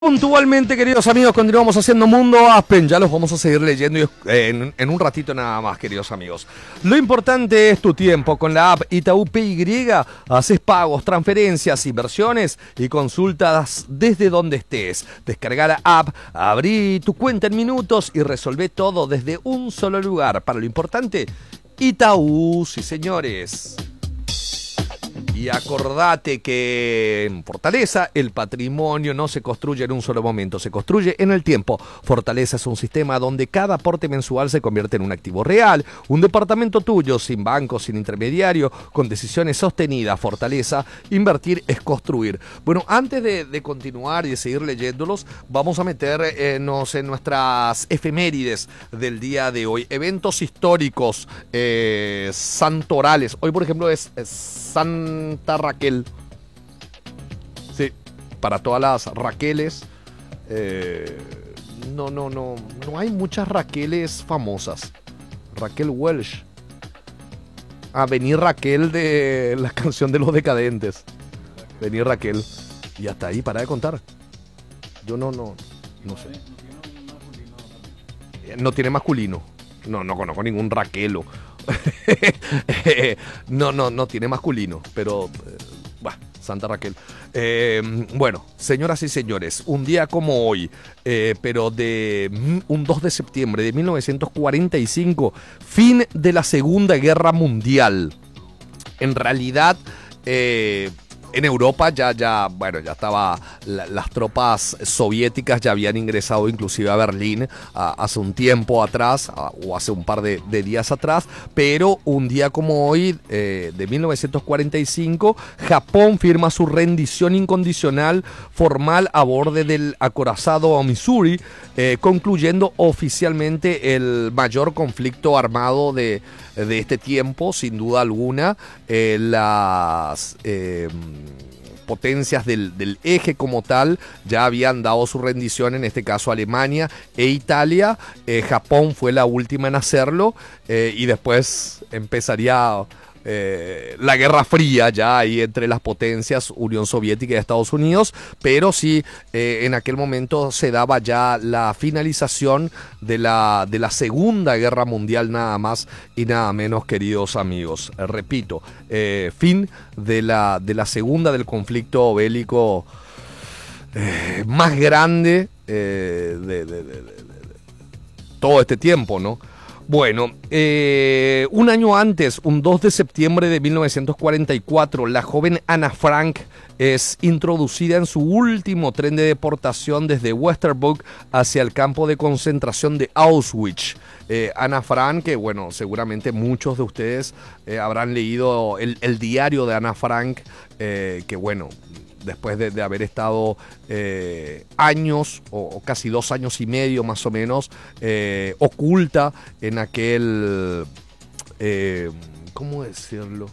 Puntualmente, queridos amigos, continuamos haciendo Mundo Aspen. Ya los vamos a seguir leyendo en un ratito nada más, queridos amigos. Lo importante es tu tiempo. Con la app Itaú PY haces pagos, transferencias, inversiones y consultas desde donde estés. Descarga la app, abrí tu cuenta en minutos y resolvé todo desde un solo lugar. Para lo importante, Itaú, sí señores. Y acordate que en Fortaleza el patrimonio no se construye en un solo momento, se construye en el tiempo. Fortaleza es un sistema donde cada aporte mensual se convierte en un activo real, un departamento tuyo, sin banco, sin intermediario, con decisiones sostenidas. Fortaleza, invertir es construir. Bueno, antes de continuar y de seguir leyéndolos, vamos a meternos en nuestras efemérides del día de hoy. Eventos históricos santorales. Hoy, por ejemplo, es Santa Raquel. Sí, para todas las Raqueles. No hay muchas Raqueles famosas. Raquel Welch. Vení Raquel de la canción de Los Decadentes. Vení Raquel. Y hasta ahí, para de contar. Yo no sé. No tiene masculino. No conozco ningún Raquelo. No tiene masculino, pero Santa Raquel. Bueno, señoras y señores, un día como hoy, pero de un 2 de septiembre de 1945, fin de la Segunda Guerra Mundial. En realidad, en Europa ya estaba, las tropas soviéticas ya habían ingresado inclusive a Berlín hace un tiempo atrás, o hace un par de días atrás, pero un día como hoy, de 1945, Japón firma su rendición incondicional formal a bordo del acorazado Missouri, concluyendo oficialmente el mayor conflicto armado de este tiempo, sin duda alguna. Las potencias del eje como tal ya habían dado su rendición, en este caso Alemania e Italia. Japón fue la última en hacerlo, y después empezaría la Guerra Fría ya ahí entre las potencias Unión Soviética y Estados Unidos, pero sí, en aquel momento se daba ya la finalización de la Segunda Guerra Mundial, nada más y nada menos, queridos amigos. Repito, fin de la segunda, del conflicto bélico más grande de todo este tiempo, ¿no? Bueno, un año antes, un 2 de septiembre de 1944, la joven Ana Frank es introducida en su último tren de deportación desde Westerbork hacia el campo de concentración de Auschwitz. Ana Frank, que bueno, seguramente muchos de ustedes habrán leído el diario de Ana Frank, que bueno, después de haber estado años, o casi 2 años y medio más o menos, oculta en aquel, ¿cómo decirlo?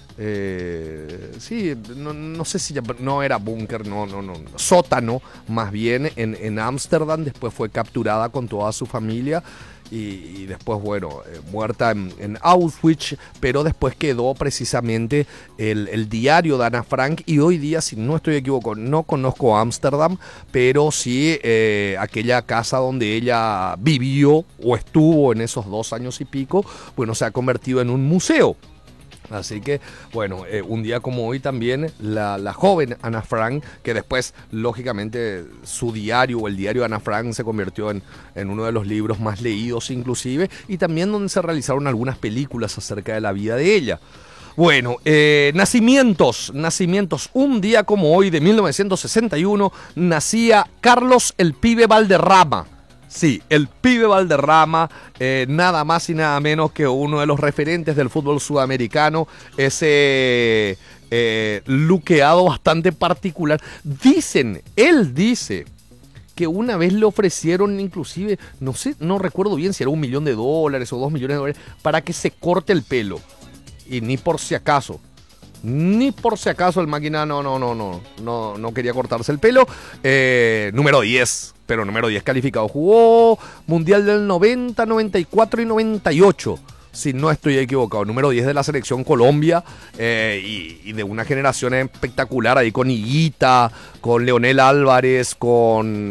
Sí, no sé si ya, no era búnker, no, sótano, más bien, en Ámsterdam. Después fue capturada con toda su familia. Y después, bueno, muerta en Auschwitz, pero después quedó precisamente el diario de Ana Frank. Y hoy día, si no estoy equivocado, no conozco Ámsterdam, pero sí aquella casa donde ella vivió o estuvo en esos 2 años y pico, bueno, se ha convertido en un museo. Así que, bueno, un día como hoy también la joven Ana Frank, que después, lógicamente, su diario, o el diario de Ana Frank, se convirtió en uno de los libros más leídos inclusive, y también donde se realizaron algunas películas acerca de la vida de ella. Bueno, nacimientos. Un día como hoy de 1961 nacía Carlos el Pibe Valderrama. Sí, el Pibe Valderrama, nada más y nada menos que uno de los referentes del fútbol sudamericano, ese luqueado bastante particular. Él dice que una vez le ofrecieron inclusive, no sé, no recuerdo bien si era $1 millón o $2 millones para que se corte el pelo. Y ni por si acaso el máquina no quería cortarse el pelo. Número 10, pero número 10 calificado. Jugó Mundial del 90, 94 y 98. si no estoy equivocado, número 10 de la selección Colombia, y de una generación espectacular ahí con Higuita, con Leonel Álvarez,